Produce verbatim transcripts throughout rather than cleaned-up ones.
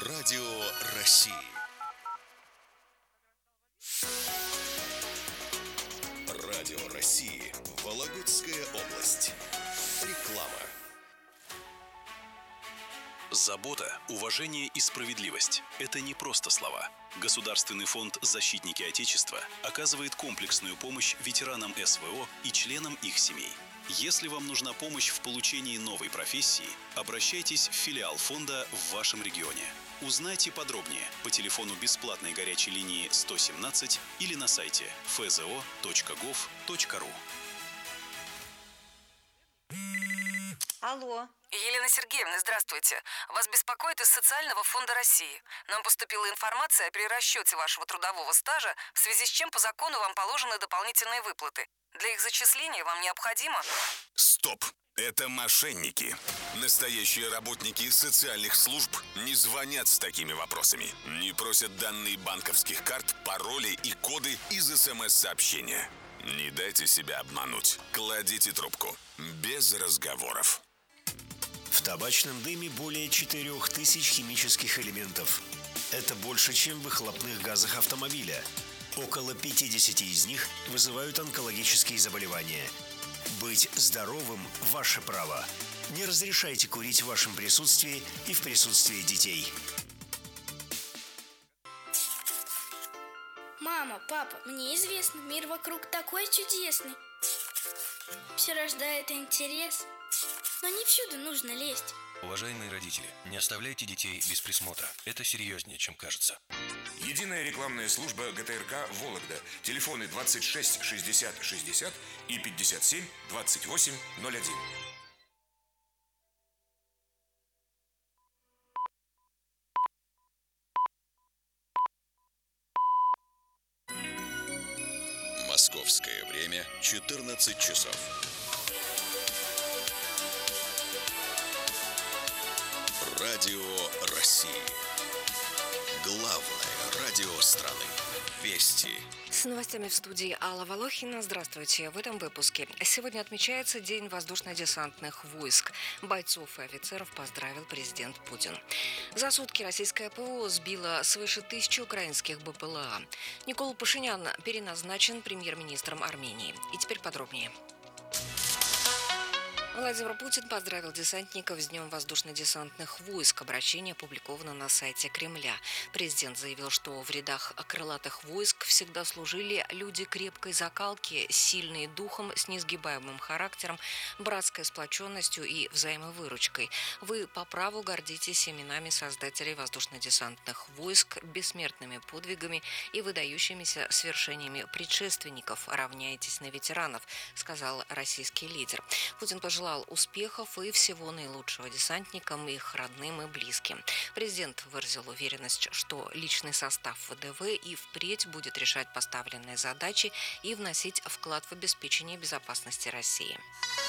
Радио России. Радио России. Вологодская область. Реклама. Забота, уважение и справедливость – это не просто слова. Государственный фонд «Защитники Отечества» оказывает комплексную помощь ветеранам эс вэ о и членам их семей. Если вам нужна помощь в получении новой профессии, обращайтесь в филиал фонда в вашем регионе. Узнайте подробнее по телефону бесплатной горячей линии сто семнадцать или на сайте эф зэ о точка гов точка ру. Алло. Елена Сергеевна, здравствуйте. Вас беспокоит из Социального фонда России. Нам поступила информация о перерасчете вашего трудового стажа, в связи с чем по закону вам положены дополнительные выплаты. Для их зачисления вам необходимо... Стоп! Это мошенники. Настоящие работники социальных служб не звонят с такими вопросами. Не просят данные банковских карт, пароли и коды из эс эм эс-сообщения. Не дайте себя обмануть. Кладите трубку. Без разговоров. В табачном дыме более четырех тысяч химических элементов. Это больше, чем в выхлопных газах автомобиля. Около пятьдесят из них вызывают онкологические заболевания. Быть здоровым – ваше право. Не разрешайте курить в вашем присутствии и в присутствии детей. Мама, папа, мне известно, мир вокруг такой чудесный. Все рождает интерес, но не всюду нужно лезть. Уважаемые родители, не оставляйте детей без присмотра. Это серьезнее, чем кажется. Единая рекламная служба гэ тэ эр ка «Вологда». Телефоны двадцать шесть шестьдесят шестьдесят и пятьдесят семь двадцать восемь ноль один. Московское время четырнадцать часов. Радио России. Главное радио страны. Вести. С новостями в студии Алла Волохина. Здравствуйте. В этом выпуске. Сегодня отмечается День воздушно-десантных войск. Бойцов и офицеров поздравил президент Путин. За сутки российское ПВО сбило свыше тысячи украинских бэ пэ эл а. Никола Пашинян переназначен премьер-министром Армении. И теперь подробнее. Владимир Путин поздравил десантников с Днем воздушно-десантных войск. Обращение опубликовано на сайте Кремля. Президент заявил, что в рядах крылатых войск всегда служили люди крепкой закалки, сильные духом, с несгибаемым характером, братской сплоченностью и взаимовыручкой. Вы по праву гордитесь именами создателей воздушно-десантных войск, бессмертными подвигами и выдающимися свершениями предшественников. Равняетесь на ветеранов, сказал российский лидер. Путин пожелал успехов и всего наилучшего десантникам, их родным и близким. Президент выразил уверенность, что личный состав вэ дэ вэ и впредь будет решать поставленные задачи и вносить вклад в обеспечение безопасности России.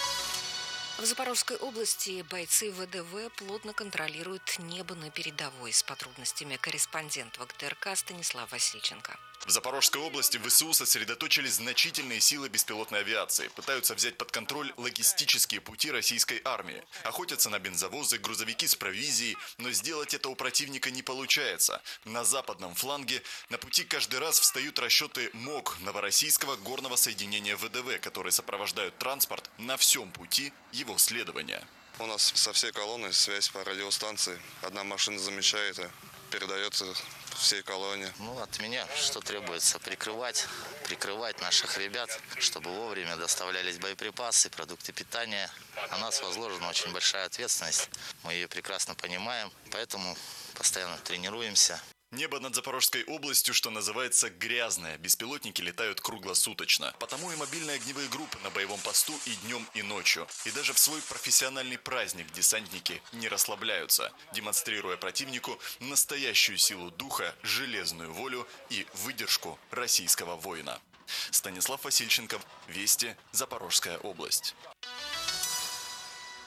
В Запорожской области бойцы вэ дэ вэ плотно контролируют небо на передовой. С подробностями корреспондент вэ гэ тэ эр ка Станислав Васильченко. В Запорожской области вэ эс у сосредоточили значительные силы беспилотной авиации, пытаются взять под контроль логистические пути российской армии, охотятся на бензовозы, грузовики с провизией, но сделать это у противника не получается. На западном фланге на пути каждый раз встают расчеты МОГ Новороссийского горного соединения вэ дэ вэ, которые сопровождают транспорт на всем пути его следования. У нас со всей колонной связь по радиостанции. Одна машина замечает и передается всей колонии. Ну, от меня что требуется? Прикрывать, прикрывать наших ребят, чтобы вовремя доставлялись боеприпасы, продукты питания. На нас возложена очень большая ответственность. Мы ее прекрасно понимаем, поэтому постоянно тренируемся. Небо над Запорожской областью, что называется, грязное. Беспилотники летают круглосуточно. Потому и мобильные огневые группы на боевом посту и днем, и ночью. И даже в свой профессиональный праздник десантники не расслабляются, демонстрируя противнику настоящую силу духа, железную волю и выдержку российского воина. Станислав Васильченко, Вести, Запорожская область.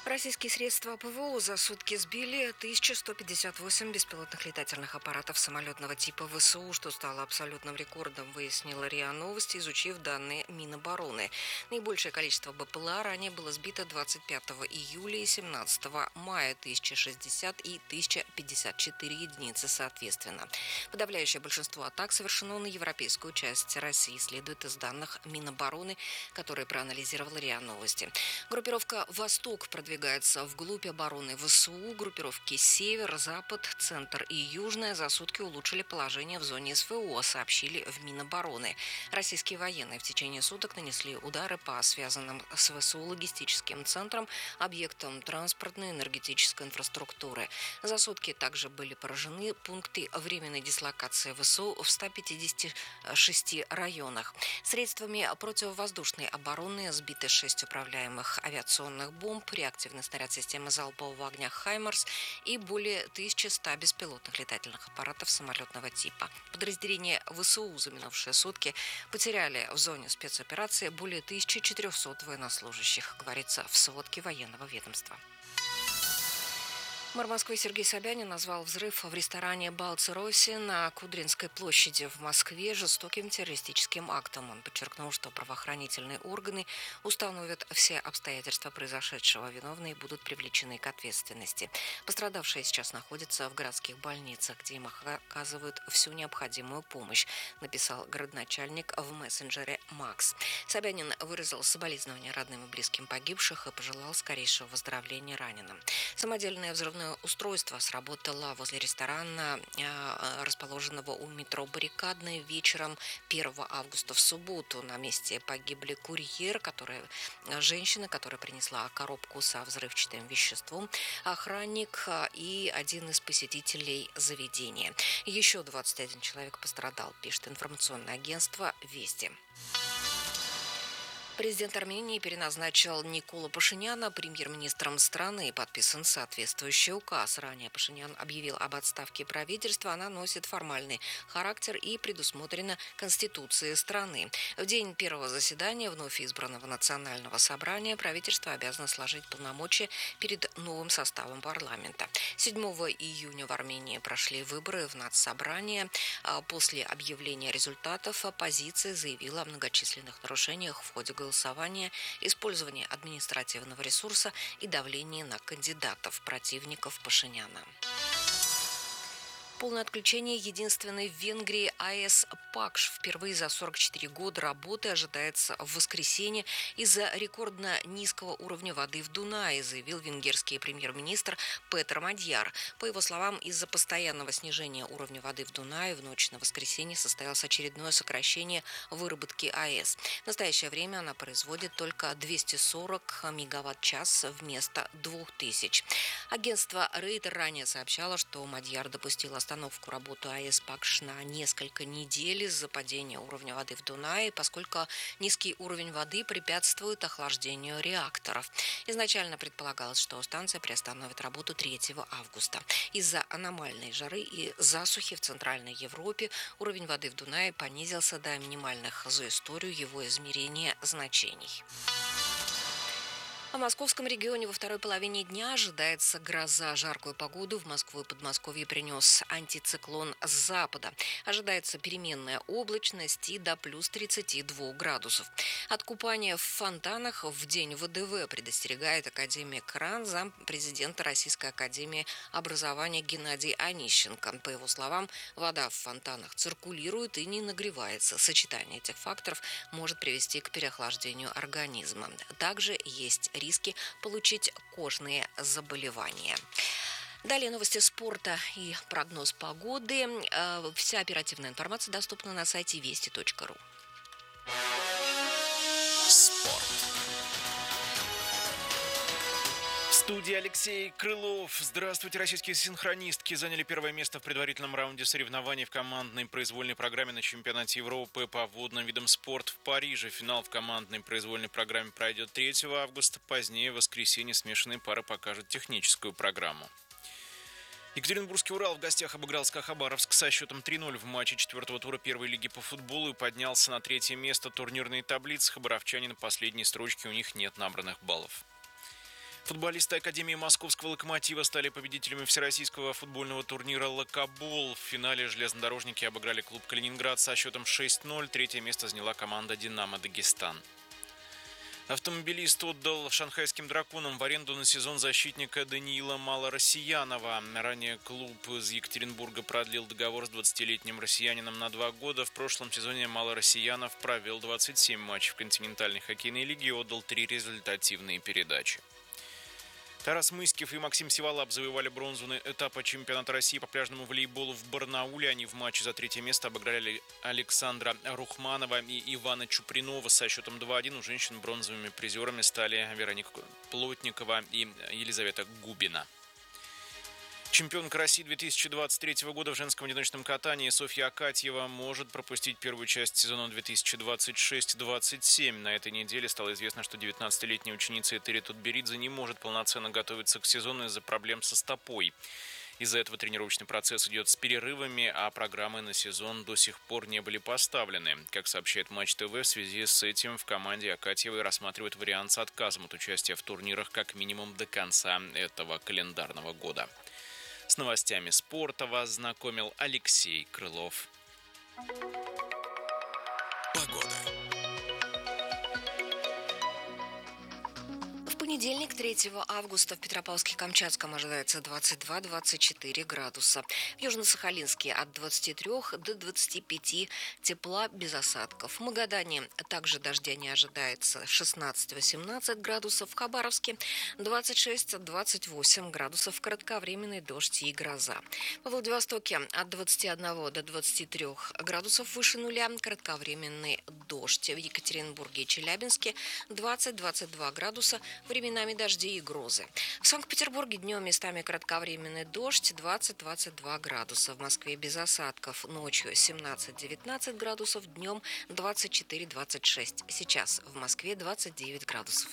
Российские средства ПВО за сутки сбили тысячу сто пятьдесят восемь беспилотных летательных аппаратов самолетного типа ВСУ, что стало абсолютным рекордом, выяснила РИА Новости, изучив данные Минобороны. Наибольшее количество БПЛА ранее было сбито двадцать пятого июля и семнадцатого мая, тысяча шестьдесят и тысяча пятьдесят четыре единицы соответственно. Подавляющее большинство атак совершено на европейскую часть России, следует из данных Минобороны, которые проанализировала РИА Новости. Группировка «Восток» продвигается Продвигается вглубь обороны ВСУ. Группировки «Север», «Запад», «Центр» и «Южная» за сутки улучшили положение в зоне СВО, сообщили в Минобороны. Российские военные в течение суток нанесли удары по связанным с ВСУ логистическим центрам, объектам транспортной и энергетической инфраструктуры. За сутки также были поражены пункты временной дислокации ВСУ в ста пятидесяти шести районах. Средствами противовоздушной обороны сбиты шесть управляемых авиационных бомб, реактивных снаряд системы залпового огня «Хаймарс» и более тысячи ста беспилотных летательных аппаратов самолетного типа. Подразделения ВСУ за минувшие сутки потеряли в зоне спецоперации более тысячи четырехсот военнослужащих, говорится в сводке военного ведомства. Мэр Москвы Сергей Собянин назвал взрыв в ресторане «Балцероси» на Кудринской площади в Москве жестоким террористическим актом. Он подчеркнул, что правоохранительные органы установят все обстоятельства произошедшего. Виновные будут привлечены к ответственности. Пострадавшие сейчас находятся в городских больницах, где им оказывают всю необходимую помощь, написал городначальник в мессенджере «Макс». Собянин выразил соболезнования родным и близким погибших и пожелал скорейшего выздоровления раненым. Самодельное взрывное устройство сработало возле ресторана, расположенного у метро «Баррикадная», вечером первого августа в субботу. На месте погибли курьер, которая, женщина, которая принесла коробку со взрывчатым веществом, охранник и один из посетителей заведения. Еще двадцать один человек пострадал, пишет информационное агентство «Вести». Президент Армении переназначил Николу Пашиняна премьер-министром страны. Подписан соответствующий указ. Ранее Пашинян объявил об отставке правительства. Она носит формальный характер и предусмотрена Конституцией страны. В день первого заседания вновь избранного национального собрания правительство обязано сложить полномочия перед новым составом парламента. седьмого июня в Армении прошли выборы в Нацсобрание. После объявления результатов оппозиция заявила о многочисленных нарушениях в ходе голосования. голосования, использование административного ресурса и давление на кандидатов, противников Пашиняна. Полное отключение единственной в Венгрии АЭС «Пакш» впервые за сорок четыре года работы ожидается в воскресенье из-за рекордно низкого уровня воды в Дунае, заявил венгерский премьер-министр Петер Мадьяр. По его словам, из-за постоянного снижения уровня воды в Дунае в ночь на воскресенье состоялось очередное сокращение выработки АЭС. В настоящее время она производит только двести сорок мегаватт-час вместо двух тысяч. Агентство Рейтер ранее сообщало, что Мадьяр допустил остановку работы АЭС «Пакш» на несколько недель из-за падения уровня воды в Дунае, поскольку низкий уровень воды препятствует охлаждению реакторов. Изначально предполагалось, что станция приостановит работу третьего августа. Из-за аномальной жары и засухи в Центральной Европе уровень воды в Дунае понизился до минимальных за историю его измерения значений. В московском регионе во второй половине дня ожидается гроза. Жаркую погоду в Москву и Подмосковье принес антициклон с запада. Ожидается переменная облачность и до плюс тридцати двух градусов. От купания в фонтанах в день ВДВ предостерегает академик РАН, зампрезидента Российской академии образования Геннадий Онищенко. По его словам, вода в фонтанах циркулирует и не нагревается. Сочетание этих факторов может привести к переохлаждению организма. Также есть риски получить кожные заболевания. Далее новости спорта и прогноз погоды. Вся оперативная информация доступна на сайте вести точка ру. Спорт. В студии Алексей Крылов. Здравствуйте. Российские синхронистки заняли первое место в предварительном раунде соревнований в командной произвольной программе на чемпионате Европы по водным видам спорта в Париже. Финал в командной произвольной программе пройдет третьего августа. Позднее, в воскресенье, смешанные пары покажут техническую программу. Екатеринбургский «Урал» в гостях обыграл СКА Хабаровск со счетом три ноль в матче четвертого тура первой лиги по футболу и поднялся на третье место турнирной таблицы. Хабаровчане на последней строчке, у них нет набранных баллов. Футболисты Академии Московского «Локомотива» стали победителями всероссийского футбольного турнира «Локобол». В финале железнодорожники обыграли клуб «Калининград» со счетом шесть ноль. Третье место заняла команда «Динамо Дагестан». Автомобилист отдал шанхайским драконам в аренду на сезон защитника Даниила Малороссиянова. Ранее клуб из Екатеринбурга продлил договор с двадцатилетним россиянином на два года. В прошлом сезоне Малороссиянов провел двадцать семь матчей в континентальной хоккейной лиге и отдал три результативные передачи. Тарас Мыскев и Максим Сиволап завоевали бронзу на этапа чемпионата России по пляжному волейболу в Барнауле. Они в матче за третье место обыграли Александра Рухманова и Ивана Чупринова со счетом два один. У женщин бронзовыми призерами стали Вероника Плотникова и Елизавета Губина. Чемпионка России две тысячи двадцать третьего года в женском одиночном катании Софья Акатьева может пропустить первую часть сезона две тысячи двадцать шесть двадцать семь. На этой неделе стало известно, что девятнадцатилетняя ученица Этери Тутберидзе не может полноценно готовиться к сезону из-за проблем со стопой. Из-за этого тренировочный процесс идет с перерывами, а программы на сезон до сих пор не были поставлены. Как сообщает Матч ТВ, в связи с этим в команде Акатьевой рассматривают вариант с отказом от участия в турнирах как минимум до конца этого календарного года. С новостями спорта вас знакомил Алексей Крылов. Погода. В понедельник, третьего августа, в Петропавловске-Камчатском ожидается двадцать два - двадцать четыре градуса. В Южно-Сахалинске от двадцати трёх до двадцати пяти тепла без осадков. В Магадане также дождя не ожидается, шестнадцать - восемнадцать градусов. В Хабаровске двадцать шесть - двадцать восемь градусов, кратковременный дождь и гроза. Во Владивостоке от двадцати одного до двадцати трёх градусов выше нуля, кратковременный дождь. В Екатеринбурге и Челябинске двадцать - двадцать два градуса, временами дожди и грозы. В Санкт-Петербурге днем местами кратковременный дождь, двадцать - двадцать два градуса. В Москве без осадков, ночью семнадцать - девятнадцать градусов, днем двадцать четыре - двадцать шесть. Сейчас в Москве двадцать девять градусов.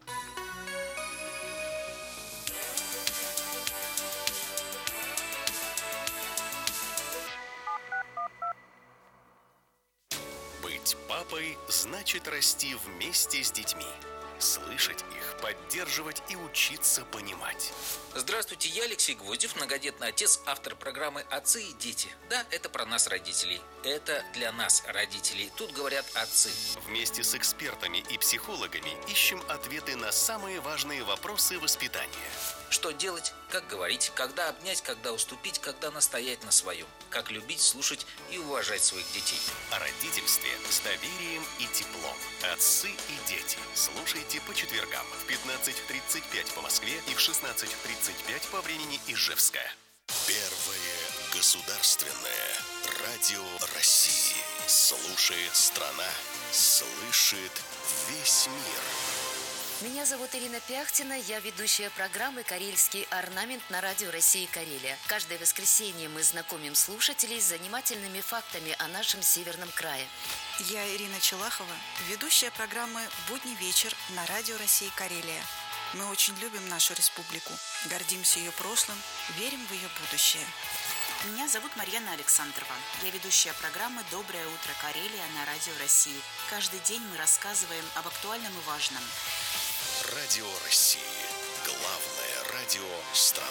Быть папой значит расти вместе с детьми. Слышать их, поддерживать и учиться понимать. Здравствуйте, я Алексей Гвоздев, многодетный отец, автор программы «Отцы и дети». Да, это про нас, родителей. Это для нас, родителей. Тут говорят отцы. Вместе с экспертами и психологами ищем ответы на самые важные вопросы воспитания. Что делать, как говорить, когда обнять, когда уступить, когда настоять на своем. Как любить, слушать и уважать своих детей. О родительстве с доверием и теплом. Отцы и дети. Слушайте по четвергам в пятнадцать тридцать пять по Москве и в шестнадцать тридцать пять по времени Ижевска. Первое государственное радио России. Слушает страна, слышит весь мир. Меня зовут Ирина Пяхтина, я ведущая программы «Карельский орнамент» на радио России Карелия. Каждое воскресенье мы знакомим слушателей с занимательными фактами о нашем северном крае. Я Ирина Челахова, ведущая программы «Будний вечер» на радио России Карелия. Мы очень любим нашу республику, гордимся ее прошлым, верим в ее будущее. Меня зовут Марьяна Александрова. Я ведущая программы «Доброе утро, Карелия» на радио России. Каждый день мы рассказываем об актуальном и важном. Радио России. Главное радио страны.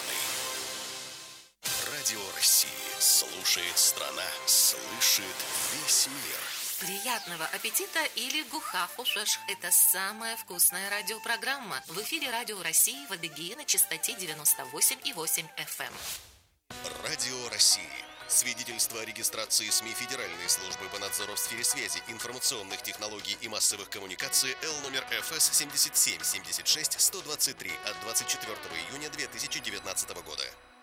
Радио России. Слушает страна, слышит весь мир. Приятного аппетита или гухафушеш. Это самая вкусная радиопрограмма. В эфире Радио России в Адыгее на частоте девяносто восемь и восемь эф эм. Радио России. Свидетельство о регистрации СМИ Федеральной службы по надзору в сфере связи, информационных технологий и массовых коммуникаций Л номер эф эс семьдесят семь семьдесят шесть сто двадцать три от двадцать четвёртого июня две тысячи девятнадцатого года.